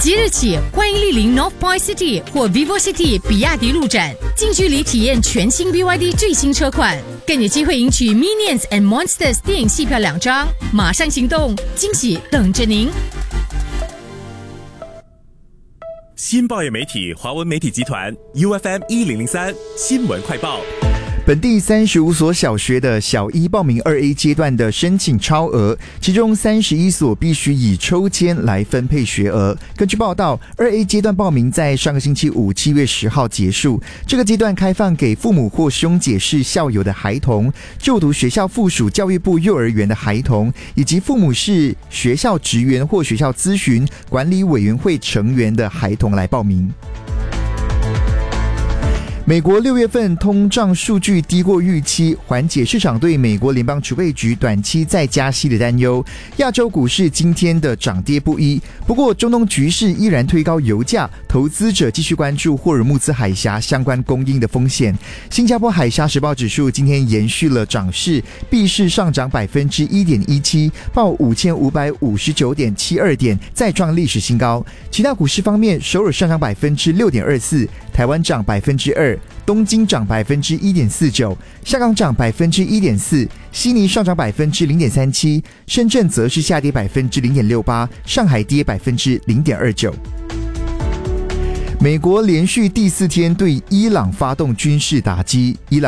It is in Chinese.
即日起，欢迎莅临 North Point City 或 Vivo City 比亚迪路展，近距离体验全新 BYD 最新车款，更有机会赢取 Minions and Monsters 电影戏票2张。马上行动，惊喜等着您！ 新报业媒体华文媒体集团 UFM1003 新闻快报。 本地35所小学的小一报名2A 阶段的申请超额，其中31所必须以抽签来分配学额。根据报道， 2A 阶段报名在上个星期五7月10号结束。这个阶段开放给父母或兄姐是校友的孩童，就读学校附属教育部幼儿园的孩童，以及父母是学校职员或学校咨询管理委员会成员的孩童来报名。美国6月份通胀数据低过预期，缓解市场对美国联邦储备局短期再加息的担忧。亚洲股市今天的涨跌不一，不过中东局势依然推高油价，投资者继续关注霍尔木兹海峡相关供应的风险。新加坡海峡时报指数今天延续了涨势，闭市上涨 1.17%， 报 5559.72 点，再创历史新高。其他股市方面，首尔上涨 6.24%， 台湾涨 2%，东京涨 1.49%， 香港涨 1.4%， 悉尼上涨 0.37%， 深圳则是下跌 0.68%， 上海跌 0.29%。美国连续第4天对伊朗发动军事打击，伊朗